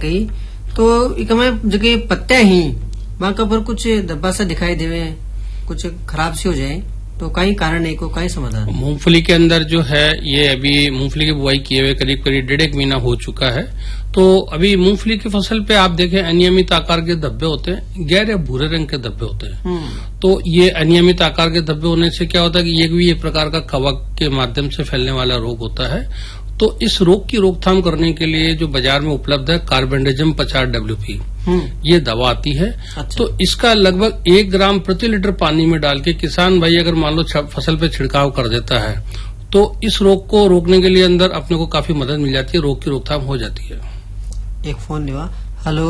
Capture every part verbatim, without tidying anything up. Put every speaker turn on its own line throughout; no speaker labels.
कही तो एक हमें जगह पत्ते ही वहां का पर कुछ धब्बा सा दिखाई देवे, कुछ खराब सी हो जाए, तो कई कारण है को कई समाधान?
मूंगफली के अंदर जो है ये अभी मूंगफली की बुआई किए हुए करीब करीब डेढ़ एक महीना हो चुका है। तो अभी मूंगफली की फसल पे आप देखें अनियमित आकार के धब्बे होते हैं, गहरे भूरे रंग के धब्बे होते हैं। तो ये अनियमित आकार के धब्बे होने से क्या होता है कि ये भी एक प्रकार का कवक के माध्यम से फैलने वाला रोग होता है। तो इस रोग की रोकथाम करने के लिए जो बाजार में उपलब्ध है कार्बेंडाजिम पचास डब्ल्यू पी, ये दवा आती है। अच्छा। तो इसका लगभग एक ग्राम प्रति लीटर पानी में डाल के किसान भाई अगर मान लो फसल पे छिड़काव कर देता है तो इस रोग को रोकने के लिए अंदर अपने को काफी मदद मिल जाती है, रोग की रोकथाम हो जाती है।
एक फोन लेवा। हेलो,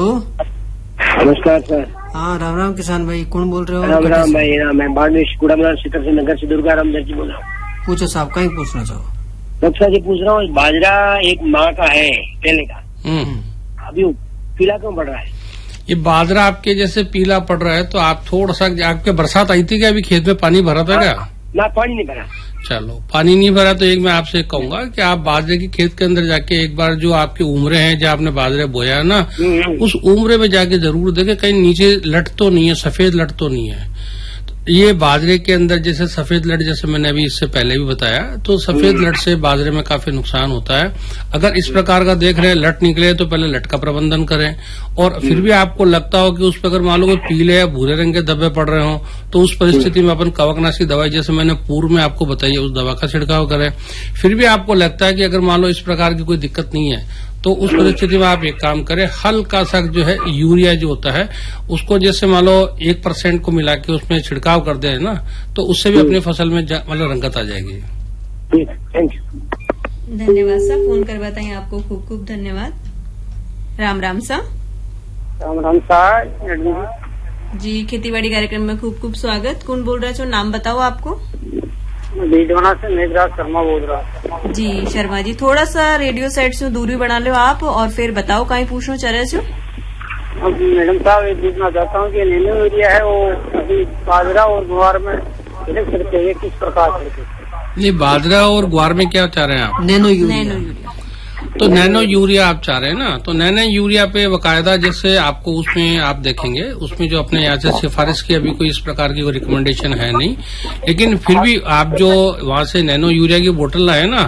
नमस्कार सर।
हाँ, राम राम किसान भाई, कौन बोल रहे हो?
राम राम भाई, राम मैं बाड़मेर कुड़ामला क्षेत्र से नगर से दुर्गा रामदर जी बोल रहा हूँ।
पूछो साहब, कहीं पूछना चाहो?
डॉक्टर जी पूछ रहा हूँ, बाजरा एक माह का है पहले का, अभी पीला क्यों पड़ रहा है?
ये बाजरा आपके जैसे पीला पड़ रहा है तो आप थोड़ा सा, आपके बरसात आई थी क्या? अभी खेत में पानी भरा था क्या?
ना, पानी नहीं भरा।
चलो, पानी नहीं भरा तो एक मैं आपसे कहूंगा कि आप बाजरे की खेत के अंदर जाके एक बार जो आपके उम्रे हैं जहाँ आपने बाजरे बोया है ना, उस उम्रे में जाके जरूर देखे कहीं नीचे लट तो नहीं है, सफेद लट तो नहीं है। ये बाजरे के अंदर जैसे सफेद लट, जैसे मैंने अभी इससे पहले भी बताया, तो सफेद लट से बाजरे में काफी नुकसान होता है। अगर इस प्रकार का देख रहे हैं लट निकले तो पहले लट का प्रबंधन करें, और फिर भी आपको लगता हो कि उस पर अगर मान लो पीले या भूरे रंग के धब्बे पड़ रहे हो तो उस परिस्थिति में अपन कवकनाशी दवाई जैसे मैंने पूर्व में आपको बताई उस दवा का छिड़काव करें। फिर भी आपको लगता है कि अगर मान लो इस प्रकार की कोई दिक्कत नहीं है तो उस परिस्थिति में आप एक काम करें, हल्का सा जो है यूरिया जो होता है उसको जैसे मान लो एक परसेंट को मिला के उसमें छिड़काव कर दे ना, तो उससे भी अपनी फसल में मतलब रंगत आ जाएगी।
थैंक यू,
धन्यवाद सर, फोन कर बताएं आपको खूब खूब धन्यवाद। राम राम सा।
राम राम सर
जी, खेतीबाड़ी कार्यक्रम में खूब खूब स्वागत। कौन बोल रहा है? नाम बताओ आपको।
बीजवाना से मेघराज शर्मा बोल रहा हूँ।
जी शर्मा जी, थोड़ा सा रेडियो सेट से दूरी बना लो आप और फिर बताओ कहीं पूछना चाह रहे हो?
अब मैडम साहब ये पूछना चाहता हूँ कि नैनो यूरिया है वो अभी बाजरा और ग्वार में छिड़क सकते हैं, किस प्रकार छिड़के?
ये बाजरा और ग्वार में क्या चाह रहे हैं आप?
Nano urea.
नैनो यूरिया
तो नैनो यूरिया आप चाह रहे हैं ना, तो नैनो यूरिया पे बकायदा जैसे आपको उसमें आप देखेंगे उसमें जो अपने यहाँ से सिफारिश की अभी कोई इस प्रकार की कोई रिकमेंडेशन है नहीं, लेकिन फिर भी आप जो वहाँ से नैनो यूरिया की बोतल लाए ना,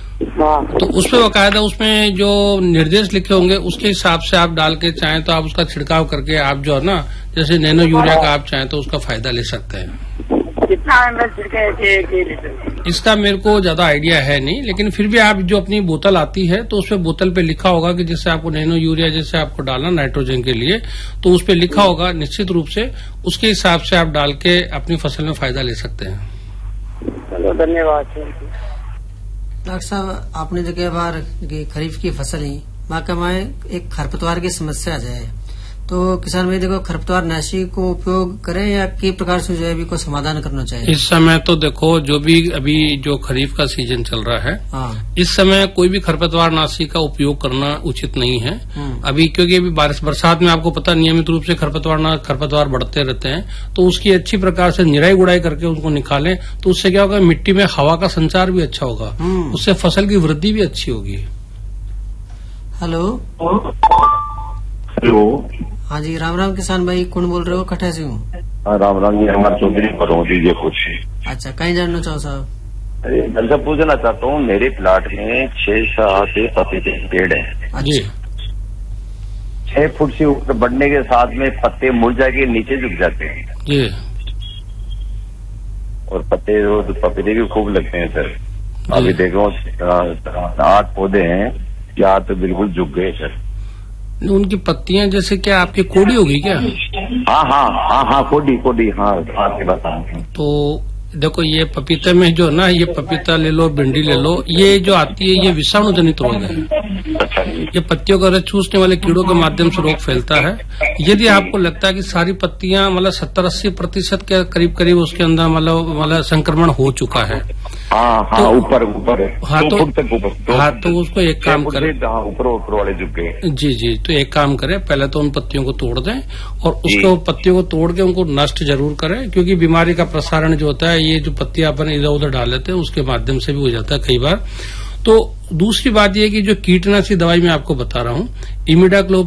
तो उसमें बकायदा उसमें जो निर्देश लिखे होंगे उसके हिसाब से आप डाल के चाहें तो आप उसका छिड़काव करके आप जो है ना जैसे नैनो यूरिया का आप चाहें तो उसका फायदा ले सकते हैं।
कितना एम एल छिड़के?
इसका मेरे को ज्यादा आइडिया है नहीं, लेकिन फिर भी आप जो अपनी बोतल आती है तो उसपे बोतल पे लिखा होगा कि जैसे आपको नैनो यूरिया जैसे आपको डालना नाइट्रोजन के लिए, तो उस पे लिखा होगा निश्चित रूप से, उसके हिसाब से आप डाल के अपनी फसल में फायदा ले सकते हैं।
चलो धन्यवाद।
डॉक्टर साहब, आपने जगह बार खरीफ की फसल ही वहाँ में एक खरपतवार की समस्या आ जाए तो किसान भाई देखो खरपतवार नाशी को उपयोग करें या किस प्रकार से जो है को समाधान करना चाहिए?
इस समय तो देखो जो भी अभी जो खरीफ का सीजन चल रहा है, हाँ। इस समय कोई भी खरपतवार नाशी का उपयोग करना उचित नहीं है अभी, क्योंकि अभी बारिश बरसात में आपको पता नियमित रूप से खरपतवार खरपतवार बढ़ते रहते हैं, तो उसकी अच्छी प्रकार से निराई गुड़ाई करके उनको निकालें तो उससे क्या होगा, मिट्टी में हवा का संचार भी अच्छा होगा, उससे फसल की वृद्धि भी अच्छी होगी।
हेलो
हेलो,
हाँ जी, राम राम किसान भाई, कौन बोल रहे हो? कठे से हूँ।
हाँ राम राम जी, हमारे चौधरी पर हूँ, दीजिए कुछ।
अच्छा, कहीं जानना चाहो साहब?
अरे मैं सब पूछना चाहता हूँ, मेरे प्लाट में छह सात पपीते के पेड़ है।
अच्छा।
छह फुट से ऊपर बढ़ने के साथ में पत्ते मुरझा के नीचे झुक जाते हैं
जी,
और पत्ते पपीते भी खूब लगते हैं सर। अभी देखो आठ पौधे हैं, या तो बिल्कुल झुक गए सर।
उनकी पत्तियां जैसे क्या आपकी कोड़ी होगी क्या?
हाँ हाँ हाँ हाँ कोडी कोडी, हाँ आपके बता।
तो देखो ये पपीते में जो ना, ये पपीता ले लो, भिंडी ले लो, ये जो आती है ये विषाणु जनित रोग है। ये पत्तियों का रस चूसने वाले कीड़ों के माध्यम से रोग फैलता है। यदि आपको लगता है कि सारी पत्तियां मतलब सत्तर अस्सी प्रतिशत के करीब करीब उसके अंदर मतलब मतलब संक्रमण हो चुका है,
हाँ हाँ
तो,
ऊपर ऊपर
हाँ तो
तक ऊपर,
हाँ तो उसको एक काम करें,
ऊपर ऊपर वाले झुक गए।
जी जी, तो एक काम करें, पहले तो उन पत्तियों को तोड़ दें और उसको पत्तियों को तोड़ के उनको नष्ट जरूर करें, क्योंकि बीमारी का प्रसारण जो होता है ये जो पत्तियां अपन इधर उधर डाल लेते हैं उसके माध्यम से भी हो जाता है कई बार। तो दूसरी बात यह कि जो कीटनाशी दवाई मैं आपको बता रहा हूँ, इमिडाक्लोप्रिड